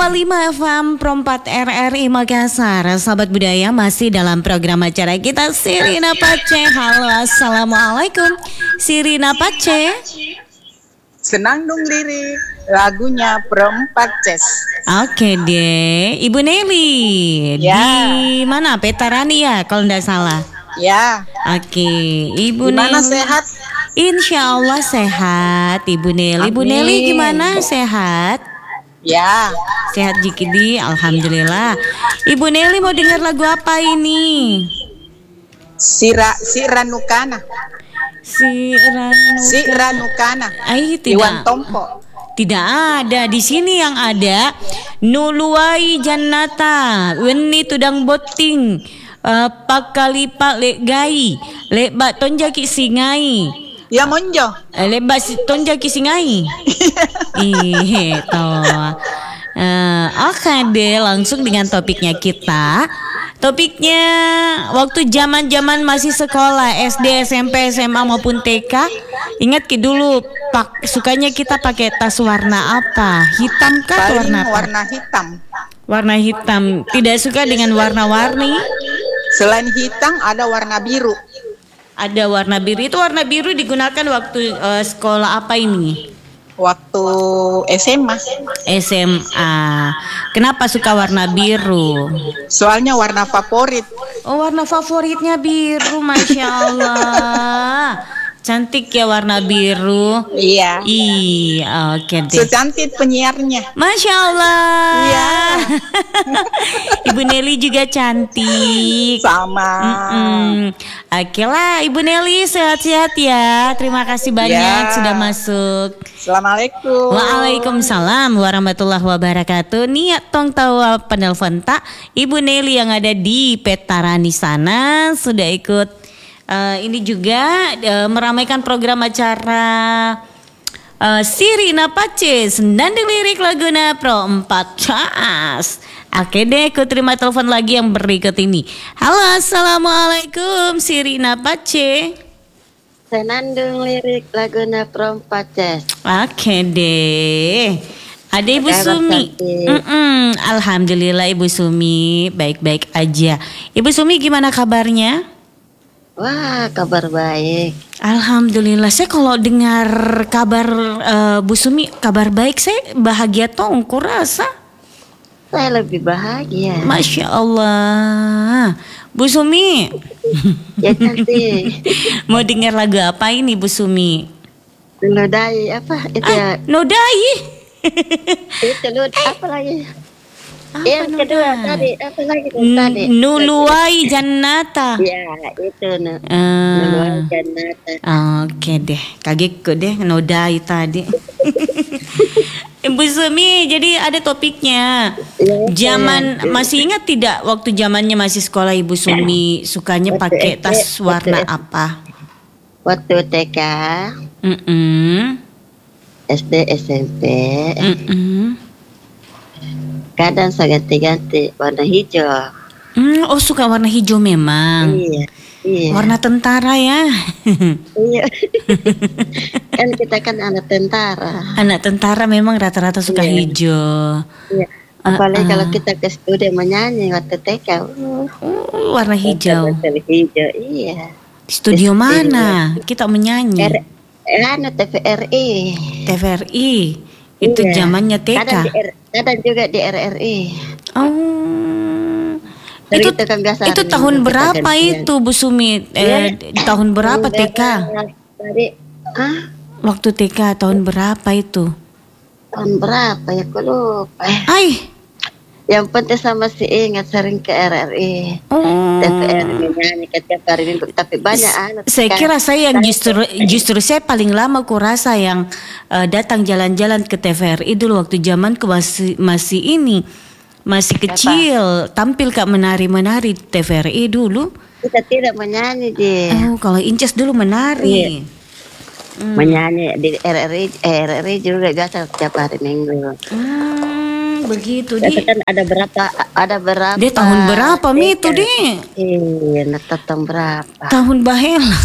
FM Perempat RRI Makassar. Sahabat budaya, masih dalam program acara kita Sirina Pace. Halo, assalamualaikum Sirina Pace. Senang dong lirik lagunya Perempat Ces. Oke deh, Ibu Nelly. Ya. Di mana? Petarani ya kalau tidak salah. Ya. Oke, Ibu Gimana, Nelly. sehat? Insya Allah sehat, Ibu Nelly. Ibu Amin. Nelly gimana? Sehat? Ya. Sehat Jikidi, alhamdulillah. Ibu Nelly mau dengar lagu apa ini? Siranukana. Siranukana. Ai, Iwan tidak. Tompo. Tidak ada di sini, yang ada Nuluai Jannata Weni Tudang Boting Pakalipa Lek Gai Lek Bak Tonjaki Singai Ya monjo. Lek Bak Tonjaki Singai. Itu. Oke deh, langsung dengan topiknya kita. Topiknya waktu zaman masih sekolah SD, SMP, SMA maupun TK. Ingat ke dulu sukanya kita pakai tas warna apa? Hitam kah atau warna apa? Warna hitam. Warna hitam. Tidak suka dengan warna-warni. Selain hitam ada warna biru. Ada warna biru. Itu warna biru digunakan waktu sekolah apa ini? Waktu SMA. SMA. Kenapa suka warna biru? Soalnya warna favorit. Oh, warna favoritnya biru, Masya Allah. Cantik ya warna biru. Iya. Iya, oke deh. Secantik penyiarnya. Masya Allah. Iya. Ibu Nelly juga cantik. Sama. Oke lah, Ibu Nelly sehat-sehat ya. Terima kasih banyak sudah masuk. Assalamualaikum. Waalaikumsalam warahmatullahi wabarakatuh. Niat tong tawa penelpon tak Ibu Nelly yang ada di Petarani sana sudah ikut ini juga meramaikan program acara Sirina Pace Sendandung Lirik Laguna Pro 4 Cas. Oke deh, aku terima telepon lagi yang berikut ini. Halo, assalamualaikum Sirina Pace. Senandung Lirik Laguna Pro 4 Cas. Oke deh. Ada Ibu Sumi. Alhamdulillah Ibu Sumi baik-baik aja. Ibu Sumi gimana kabarnya? Wah, kabar baik. Alhamdulillah. Saya kalau dengar kabar Bu Sumi kabar baik, saya bahagia tong kurasa. Saya lebih bahagia. Masya Allah. Bu Sumi. Ya cantik. Mau dengar lagu apa ini Bu Sumi? Nodai apa itu ya? Nodai. Itu apa lagi? Yang kedua tadi apa lagi tadi? Nuluai Jannata. Ya itu Nuluai Jannata. Oke deh, kagetku deh Nodai tadi. Ibu Sumi, jadi ada topiknya. Masih ingat tidak waktu zamannya masih sekolah Ibu Sumi sukanya pakai tas warna apa? Waktu TK, SD, SMP. Kadang saya ganti-ganti warna hijau. Oh, suka warna hijau memang. Iya. Warna tentara ya. Iya. Kan kita kan anak tentara. Anak tentara memang rata-rata suka hijau. Iya. Apalagi kalau kita ke studio menyanyi waktu TK. Warna hijau. Hijau, iya. Di studio mana kita menyanyi? TVRI. TVRI. Itu zamannya TK. Kadang juga di RRI. Oh. Itu tahun berapa itu Bu Sumi? Tahun berapa TK? Waktu TK tahun berapa itu? Tahun berapa ya, aku lupa. Yang penting sama si ingat sering ke RRI. TVRI nyanyi setiap hari Minggu, tapi banyak anak. Saya kira saya yang justru saya paling lama kurasa yang datang jalan-jalan ke TVRI dulu waktu zamanku masih kecil. Tampil Kak menari-menari TVRI dulu. Kita tidak menyanyi dia. Oh, kalau Inces dulu menari. Menyanyi di RRI juga biasa setiap hari Minggu. Begitu deh. Kan ada berapa? Dia tahun berapa itu deh? Iya, tahun berapa? Tahun bahela.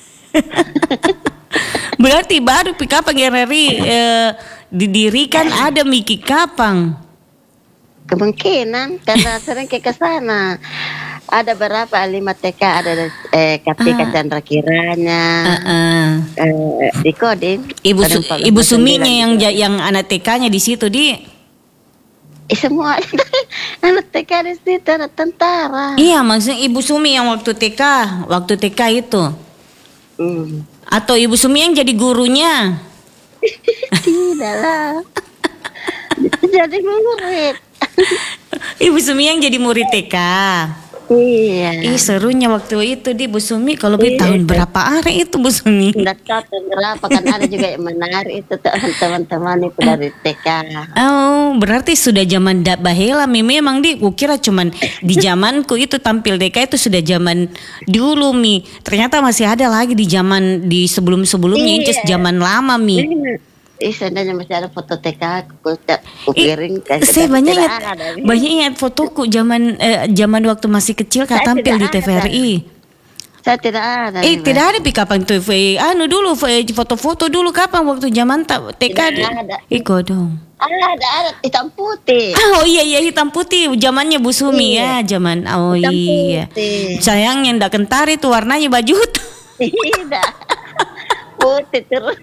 Berarti baru Pikapang RRI didirikan ada Miki Kapang. Kemungkinan karena sering ke sana. Ada berapa 5 TK, ada KTK Chandra Kiranya, di Kodim. Ibu Suminya yang anak TK-nya di situ semua anak TK di situ, anak tentara. Iya, maksudnya Ibu Sumi yang waktu TK itu. Atau Ibu Sumi yang jadi gurunya? Tidak lah. Jadi murid. Ibu Sumi yang jadi murid TK. Iya. Serunya waktu itu Bu Sumi. Kalau tahun berapa hari itu Bu Sumi? Tidak tahu tahun berapa, kan ada juga yang menarik itu teman-teman itu dari TK. Oh, berarti sudah zaman bahela memang kukira cuman di zamanku itu tampil TK itu sudah zaman dulu Ternyata masih ada lagi di sebelum-sebelumnya itu zaman lama Seandainya masih ada foto TK, aku kirim. Saya banyak ingat fotoku zaman waktu masih kecil tampil di TVRI. Saya tidak ada. Tidak ada kapan tuh dulu foto-foto dulu kapan waktu zaman TK ada. Dong. Ada hitam putih. Oh iya hitam putih zamannya Bu Sumi ya zaman. Oh hitam iya. Putih. Sayangnya ndak kentar itu warnanya baju. Tidak. Putih terus.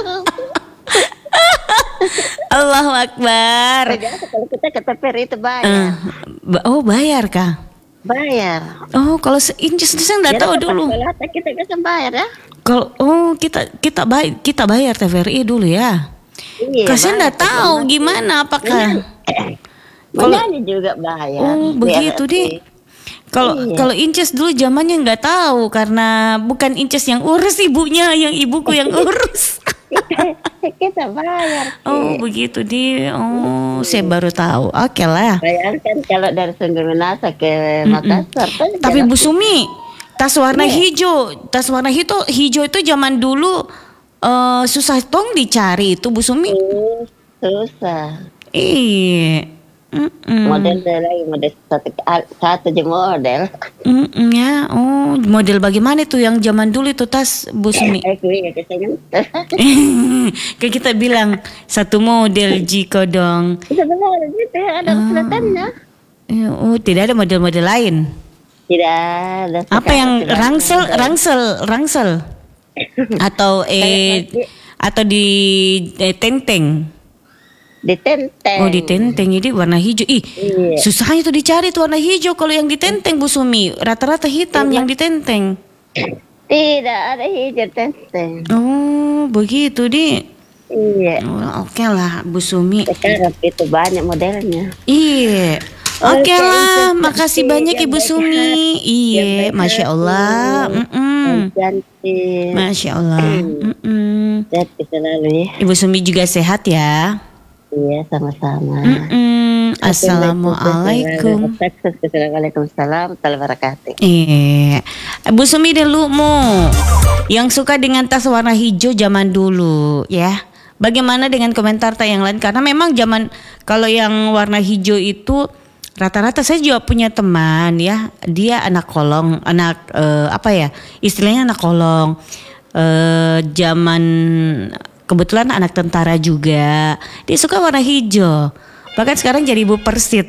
Allahu Akbar. Kalau kita ke TVRI itu bayar. Bayar kah? Bayar. Oh, kalau se-inches saya nggak tahu dulu. Kalau kita bisa bayar ya. Kalau kita bayar TVRI dulu ya. Iya. Saya nggak tahu gimana apakah. Kalau juga bayar. Oh, begitu Kalau inces dulu zamannya nggak tahu karena bukan inces yang urus ibunya, yang ibuku yang urus. Kita bayar. Oh begitu Oh saya baru tahu. Oke lah. Bayarkan kalau dari Sungguh Minasa ke Makassar. Tapi Bu Sumi, tas warna hijau itu zaman dulu susah dicari itu Bu Sumi. Susah. Iya. Model satu aja model. Ya, model bagaimana tuh yang zaman dulu itu tas Bu Sumi? Kayak kita bilang satu model Jiko dong. Ada kelihatannya. Tidak ada model-model lain. Tidak ada. Apa yang rangsel atau di tenteng? Di tenteng. Oh di tenteng, jadi warna hijau. Iya. Susahnya tuh dicari tuh warna hijau kalau yang di tenteng Bu Sumi. Rata-rata hitam yang di tenteng. Tidak ada hijau tenteng. Oh begitu Iya. Oke lah Bu Sumi. Sekarang itu banyak modelnya. Iya. Oke lah, makasih banyak Ibu Sumi. Iya, Masya Allah. Cantik. Masya Allah. Sehat selalu ya. Ibu Sumi juga sehat ya. Iya, sama-sama. Assalamualaikum. Waalaikumsalam warahmatullahi wabarakatuh. Iya. Bu Sumi dan Lumo yang suka dengan tas warna hijau zaman dulu ya. Bagaimana dengan komentar yang lain? Karena memang kalau yang warna hijau itu rata-rata saya juga punya teman ya. Dia anak kolong, istilahnya anak kolong. Kebetulan anak tentara juga. Dia suka warna hijau. Bahkan sekarang jadi ibu persit.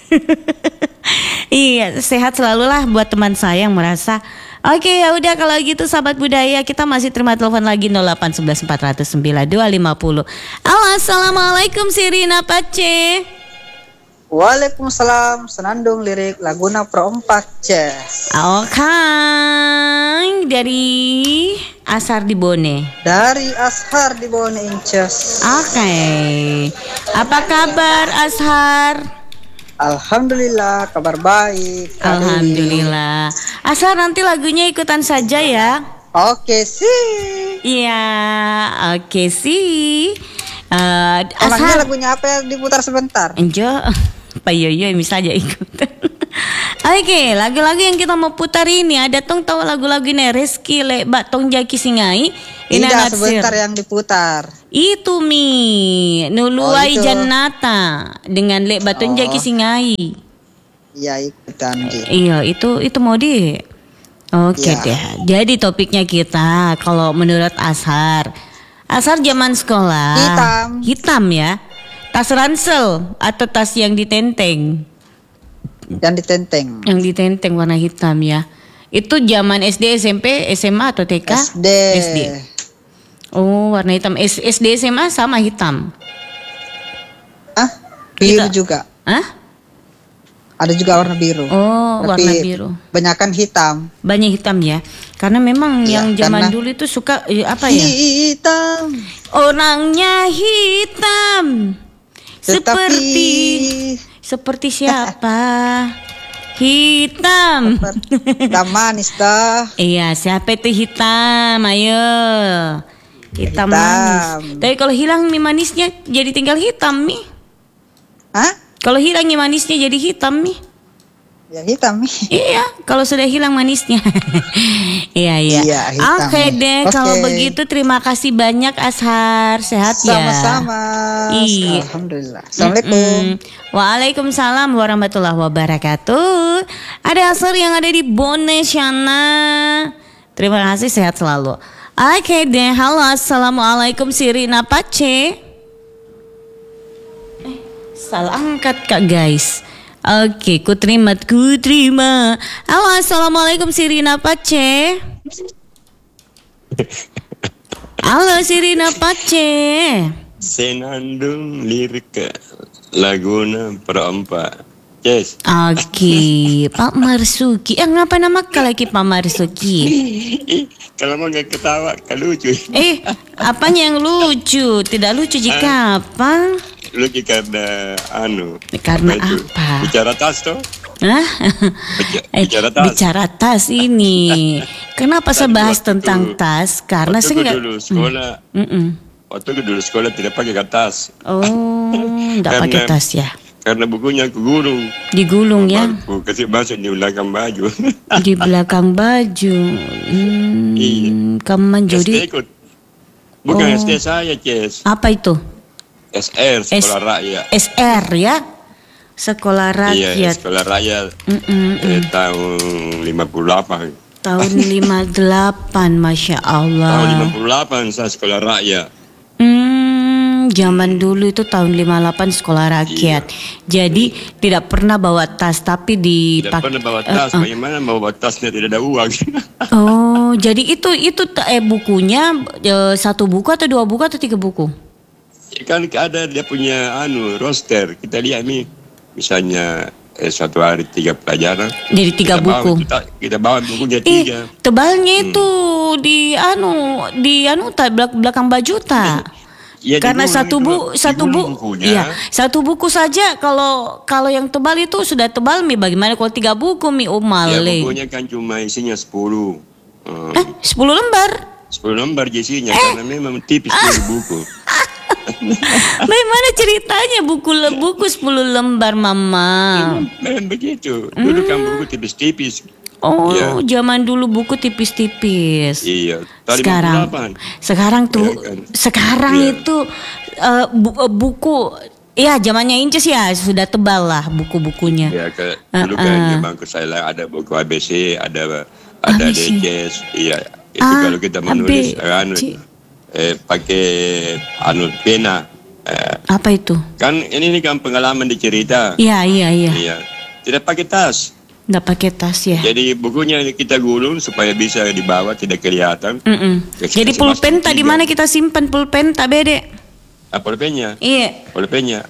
Iya, sehat selalu lah buat teman saya yang merasa. Oke, ya udah kalau gitu sahabat budaya, kita masih terima telepon lagi 0811 409 250. Halo, assalamualaikum Sirina Pace. Waalaikumsalam, senandung lirik Laguna Pro 4 Ces. Oke, dari Ashar di Bone. Dari Ashar di Bone Inces. Oke. Apa kabar Ashar? Alhamdulillah, kabar baik. Alhamdulillah. Ashar nanti lagunya ikutan saja ya. Oke sih. Iya, oke sih. Emangnya lagunya apa yang diputar sebentar? Enjo, Pak Yoyo misalnya ikutan. Oke, lagu-lagu yang kita mau putar ini ada tahu lagu-lagu ini Reski Le Batong Jaki Singai. Tidak, sebentar yang diputar. Itu Nuluai Jannata dengan Le Batong Jaki Singai. Iya, ikutan. Iya, itu mau Oke deh. Jadi topiknya kita kalau menurut Ashar zaman sekolah hitam ya. Tas ransel atau tas yang ditenteng? Yang ditenteng. Yang ditenteng warna hitam ya. Itu zaman SD, SMP, SMA atau TK? SD. Oh, warna hitam. SD, SMA sama hitam. Biru juga. Ada juga warna biru. Oh, tapi warna biru. Banyakan hitam. Banyak hitam ya. Karena memang yang zaman dulu itu suka apa ya? Hitam. Orangnya hitam. Seperti siapa? Hitam. Hitam manis dah. Iya, siapa itu hitam? Ayo. Hitam manis. Tapi kalau hilang mie manisnya jadi tinggal hitam nih. Kalau hilang mie manisnya jadi hitam nih. Ya hitam nih. Iya, kalau sudah hilang manisnya. Iya. Oke deh, kalau begitu terima kasih banyak Ashar. Sehat ya. Sama-sama. Iya. Alhamdulillah. Assalamualaikum. Waalaikumsalam warahmatullahi wabarakatuh. Ada Ashar yang ada di Bonesiana. Terima kasih, sehat selalu. Oke deh, halo, assalamualaikum Sirina Pace. Salah angkat Kak guys. Oke, ku terima. Halo, assalamualaikum Sirina Pace. Halo Sirina Pace. Senandung lirik laguna perempat. Yes. Oke, Pak Marsuki. Ngapa nama lagi Pak Marsuki? Kalau mau nggak ketawa, kan lucu. Apanya yang lucu? Tidak lucu jika apa? Lucu karena Karena apa? Bicara tas toh? Bicara tas ini. Kenapa saya bahas tentang tas? Karena saya nggak. Dulu sekolah. Waktu dulu sekolah tidak pakai tas. Oh, tidak pakai tas ya? Karena bukunya aku gulung. Digulung ya? Aku kasih masuk di belakang baju. Di belakang baju. Iya. Kamu jadi. Bukan SD saya, Ces. Apa itu? SR, Sekolah Rakyat. SR ya? Sekolah Rakyat. Iya, Sekolah Rakyat. Tahun 58. Tahun 58, Masya Allah. Tahun 58 saya Sekolah Rakyat. Zaman dulu itu tahun 58 Sekolah Rakyat. Jadi tidak pernah bawa tas, tapi tidak pernah bawa tas. Bagaimana bawa tasnya tidak ada uang? Oh, jadi itu bukunya satu buku atau dua buku atau tiga buku? Kan ada dia punya roster. Kita lihat nih, misalnya satu hari 3 pelajaran. Jadi 3 buku. Kita bawa bukunya 3. Tebalnya itu di belakang baju tak? Ya, karena satu buku, iya, satu buku saja kalau yang tebal itu sudah tebal mi. Bagaimana kalau 3 buku mi Ya, bukunya kan cuma isinya 10. 10 lembar. 10 lembar isinya karena memang tipis buku. Bagaimana ceritanya buku 10 lembar Mama? Memang begitu. Dulu kan buku tipis-tipis. Oh, ya. Zaman dulu buku tipis-tipis. Iya. Sekarang itu buku. Ya, zamannya Inces ya sudah tebal lah buku-bukunya. Ya, dulu kan di bangku saya ada buku ABC, ada DCS. Iya. Itu kalau kita menulis pakai pena. Apa itu? Kan ini kan pengalaman dicerita. Iya. Tidak pakai tas. Nggak pakai tas ya. Jadi bukunya kita gulung supaya bisa dibawa tidak kelihatan. Jadi pulpen tadi mana kita simpan pulpen tak bede? Pulpennya? Iya. Pulpennya.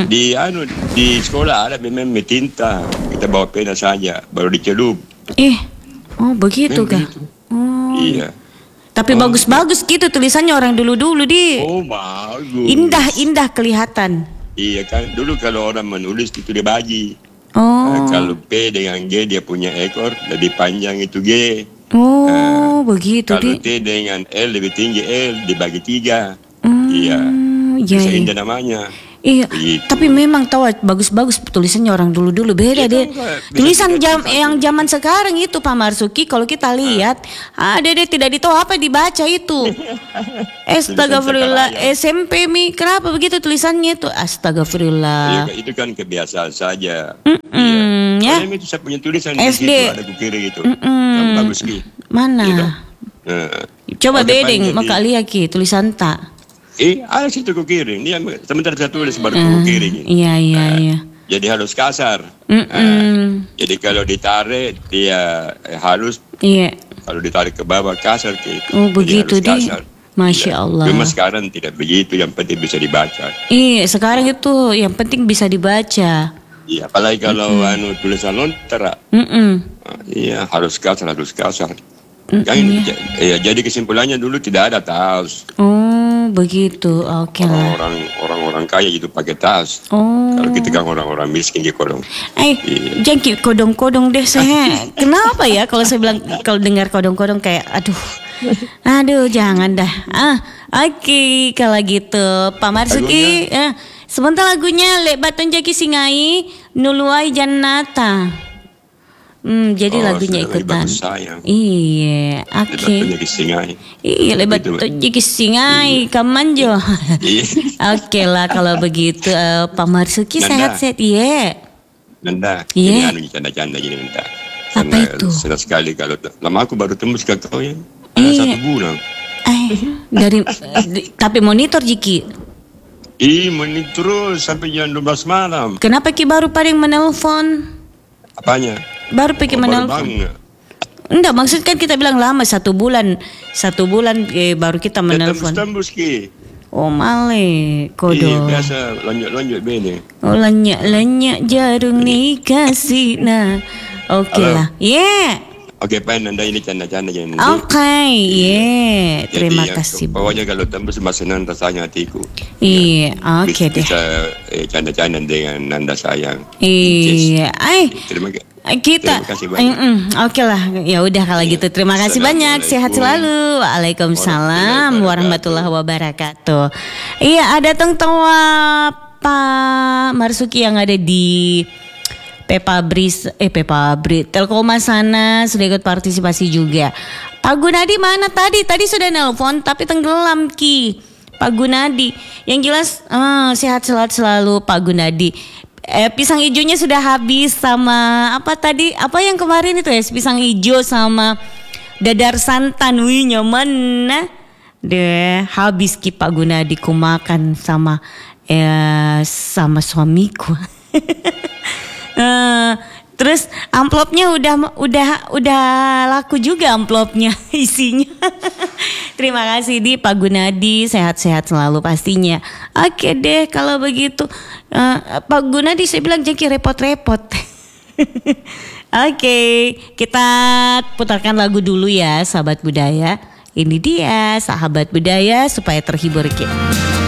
Di sekolah ada memang tinta. Kita bawa pena saja baru dicelup. Oh begitu kah? Oh. Iya. Tapi bagus-bagus gitu tulisannya orang dulu-dulu di. Oh bagus. Indah kelihatan. Iya kan. Dulu kalau orang menulis itu dia bagi. Kalau P dengan G dia punya ekor lebih panjang itu G. Begitu. Kalau T dengan L lebih tinggi L dibagi 3. Iya. Bisa indah namanya. Iya. Begitu. Tapi memang tahu bagus-bagus tulisannya orang dulu-dulu beda deh. Tulisan yang zaman sekarang itu Pak Marsuki kalau kita lihat ada deh tidak ditahu apa dibaca itu. Astagfirullah. SMP mi kenapa begitu tulisannya itu? Astagfirullah. Itu kan kebiasaan saja. Ya. Itu saya punya tulisan SD. di situ ada kukiri itu. Kan bagus ki. Mana? Coba bedeng mau kak lihat ki tulisan tak. Ada situ ku kirim. Dia sebentar saya tulis baru ku kirim. Iya. Jadi halus kasar. Jadi kalau ditarik dia halus. Iya. Kalau ditarik ke bawah kasar. Oh begitu deh. Masya Allah. Cuma sekarang tidak begitu, yang penting bisa dibaca. Iya, sekarang itu yang penting bisa dibaca. Iya, apalagi kalau tulisan lontar. Iya, harus kasar. Jadi kesimpulannya dulu tidak ada tas. Oh, begitu. Oke lah. Orang kaya itu pakai tas. Oh. Kalau kita kan orang miskin di kodong. Jangan kodong-kodong deh saya. Kenapa ya kalau saya bilang kalau dengar kodong-kodong kayak aduh jangan dah. Oke, kalau gitu Pak Marsuki, sebentar lagunya Lek Baton Jaki Singai Nuluai Jannata. Jadi lagunya ikutan. Iya, oke. Iya, Lek Baton Jaki Singai Kamanjo. Oke lah kalau begitu Pak Marsuki sehat-sehat ya. Nanda, ini canda-canda gini Nanda. Apa itu? Senang sekali kalau lama aku baru tembus ke kau ya. 1 bulan. Tapi monitor Jiki. Monitor sampai jam 12 malam. Kenapa Ki baru paling menelpon? Apanya? Baru pergi menelpon. Enggak, maksud kan kita bilang lama 1 bulan. 1 bulan baru kita menelpon. Tembus Ki. Oh male kodo. Biasa lonjok-lonjok bene. Oh lenyak jarung nih kasih nah. Oke lah. Oke, Pak Nanda ini canda-canda jangan. Oke, terima kasih. Pokoknya kalau tembus masih Nanda sayang hatiku. Iya, oke deh. Bisa canda-canda dengan Nanda sayang. Iya, terima kasih banyak. Oke lah, ya udah kalau gitu. Terima kasih banyak. Sehat selalu. Waalaikumsalam warahmatullahi wabarakatuh. Iya, ada tengtawa Pak Marsuki yang ada di Pepabri Telkoma sana sudah ikut partisipasi juga. Pak Gunadi mana tadi? Tadi sudah nelpon tapi tenggelam Ki. Pak Gunadi. Yang jelas sehat selalu Pak Gunadi. Pisang hijaunya sudah habis sama apa tadi? Apa yang kemarin itu ya? Pisang hijau sama dadar santan. Wih nyaman nah. Deh habis Ki Pak Gunadi ku makan sama suamiku. Terus amplopnya udah laku juga amplopnya isinya. Terima kasih di Pak Gunadi, sehat-sehat selalu pastinya. Oke deh kalau begitu Pak Gunadi saya bilang jangan repot-repot. Oke, kita putarkan lagu dulu ya sahabat budaya. Ini dia sahabat budaya supaya terhibur kita.